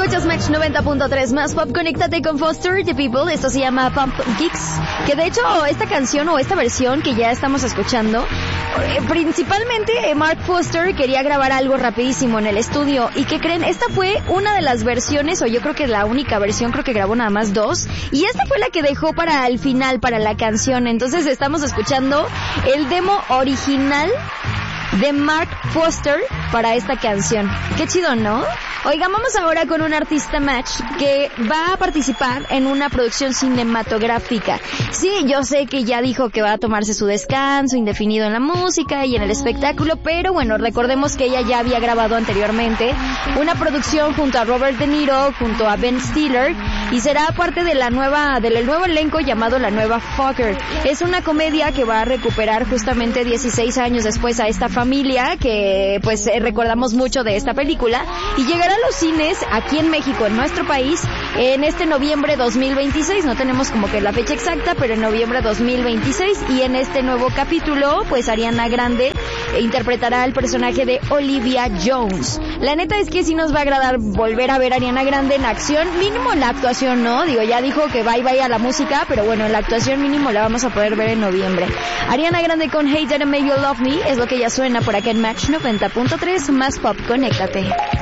Escuchas Match 90.3 más pop. Conéctate con Foster the People. Esto se llama Pump Geeks. Que de hecho esta canción o esta versión que ya estamos escuchando, principalmente Mark Foster quería grabar algo rapidísimo en el estudio. ¿Y qué creen? Esta fue una de las versiones, o yo creo que la única versión, creo que grabó nada más 2. Y esta fue la que dejó para el final, para la canción. Entonces estamos escuchando el demo original de Mark Foster para esta canción. Qué chido, ¿no? Oigan, vamos ahora con un artista Match que va a participar en una producción cinematográfica. Sí, yo sé que ya dijo que va a tomarse su descanso indefinido en la música y en el espectáculo, pero bueno, recordemos que ella ya había grabado anteriormente una producción junto a Robert De Niro, junto a Ben Stiller, y será parte de del nuevo elenco llamado La Nueva Fucker. Es una comedia que va a recuperar justamente 16 años después a esta familia que pues recordamos mucho de esta película, y llegará a los cines aquí en México, en nuestro país, en este noviembre 2026. No tenemos como que la fecha exacta, pero en noviembre 2026. Y en este nuevo capítulo, pues Ariana Grande interpretará al personaje de Olivia Jones. La neta es que sí nos va a agradar volver a ver a Ariana Grande en acción, mínimo en la actuación, ¿no? Digo, ya dijo que bye a la música, pero bueno, en la actuación mínimo la vamos a poder ver en noviembre. Ariana Grande con Hey Didn't Make You Love Me es lo que ya suena por acá en Match 90.3 más pop. Conéctate.